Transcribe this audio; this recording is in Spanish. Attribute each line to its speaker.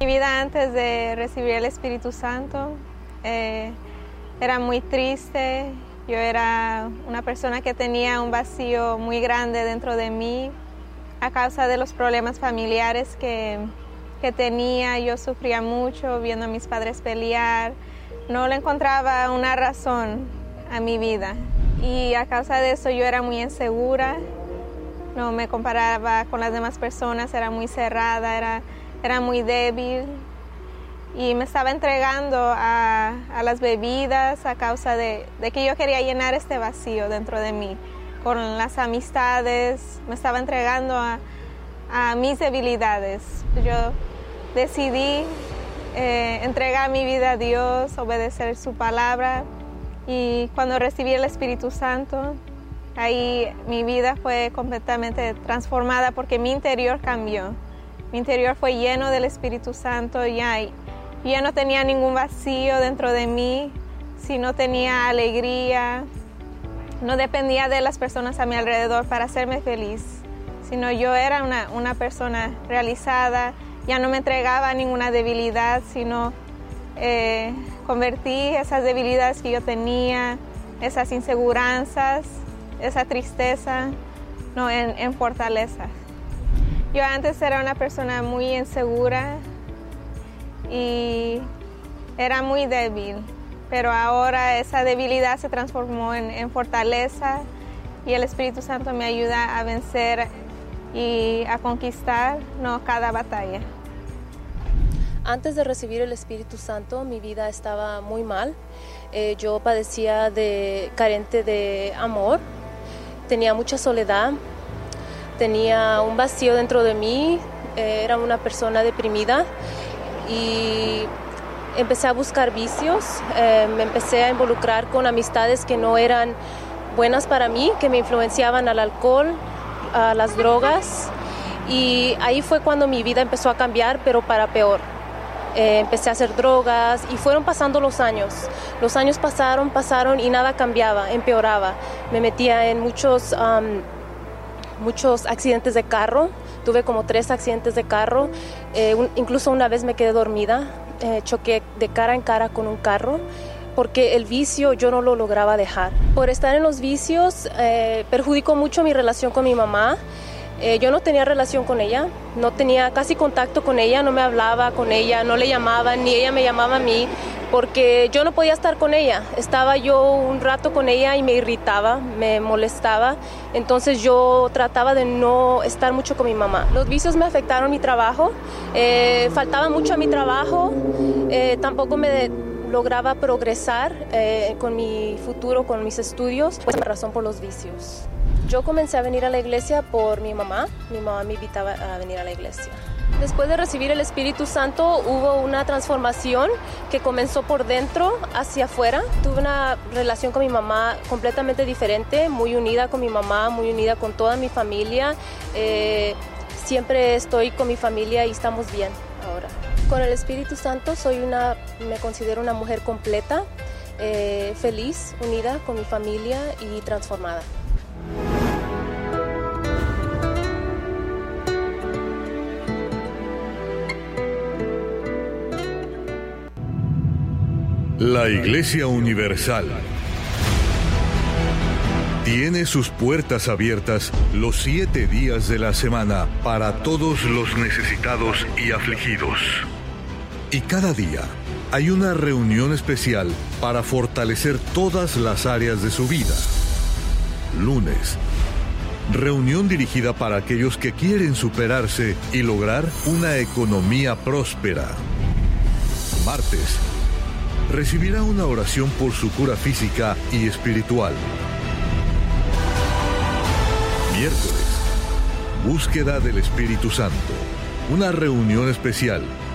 Speaker 1: Mi vida antes de recibir el Espíritu Santo era muy triste. Yo era una persona que tenía un vacío muy grande dentro de mí a causa de los problemas familiares que tenía. Yo sufría mucho viendo a mis padres pelear. No le encontraba una razón a mi vida. Y a causa de eso yo era muy insegura. No me comparaba con las demás personas, era muy cerrada, era muy débil. Y me estaba entregando a las bebidas a causa de que yo quería llenar este vacío dentro de mí. Con las amistades, me estaba entregando a mis debilidades. Yo decidí entregar mi vida a Dios, obedecer su palabra. Y cuando recibí el Espíritu Santo, ahí mi vida fue completamente transformada porque mi interior cambió. Mi interior fue lleno del Espíritu Santo y ya no tenía ningún vacío dentro de mí, sino tenía alegría. No dependía de las personas a mi alrededor para hacerme feliz, sino yo era una persona realizada. Ya no me entregaba a ninguna debilidad, sino convertí esas debilidades que yo tenía, esas inseguranzas, esa tristeza, en fortaleza. Yo antes era una persona muy insegura y era muy débil, pero ahora esa debilidad se transformó en fortaleza y el Espíritu Santo me ayuda a vencer y a conquistar cada batalla.
Speaker 2: Antes de recibir el Espíritu Santo, mi vida estaba muy mal. Yo padecía carente de amor, tenía mucha soledad, tenía un vacío dentro de mí, era una persona deprimida y empecé a buscar vicios, me empecé a involucrar con amistades que no eran buenas para mí, que me influenciaban al alcohol, a las drogas, y ahí fue cuando mi vida empezó a cambiar, pero para peor. Empecé a hacer drogas y fueron pasando los años. Los años pasaron y nada cambiaba, empeoraba. Me metía en muchos accidentes de carro. Tuve como 3 accidentes de carro. Incluso una vez me quedé dormida. Choqué de cara en cara con un carro porque el vicio yo no lo lograba dejar. Por estar en los vicios perjudicó mucho mi relación con mi mamá. Yo no tenía relación con ella, no tenía casi contacto con ella, no me hablaba con ella, no le llamaba, ni ella me llamaba a mí, porque yo no podía estar con ella. Estaba yo un rato con ella y me irritaba, me molestaba, entonces yo trataba de no estar mucho con mi mamá. Los vicios me afectaron mi trabajo, faltaba mucho a mi trabajo, tampoco me lograba progresar con mi futuro, con mis estudios, pues la razón por los vicios. Yo comencé a venir a la iglesia por mi mamá me invitaba a venir a la iglesia. Después de recibir el Espíritu Santo hubo una transformación que comenzó por dentro hacia afuera. Tuve una relación con mi mamá completamente diferente, muy unida con mi mamá, muy unida con toda mi familia. Siempre estoy con mi familia y estamos bien ahora. Con el Espíritu Santo me considero una mujer completa, feliz, unida con mi familia y transformada.
Speaker 3: La Iglesia Universal tiene sus puertas abiertas los 7 días de la semana para todos los necesitados y afligidos. Y cada día hay una reunión especial para fortalecer todas las áreas de su vida. Lunes, reunión dirigida para aquellos que quieren superarse y lograr una economía próspera. Martes, recibirá una oración por su cura física y espiritual. Miércoles, búsqueda del Espíritu Santo, una reunión especial